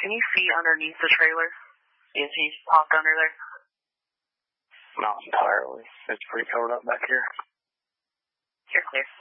Can you see underneath the trailer? Is he popped under there? Not entirely. It's pretty covered up back here. You're clear.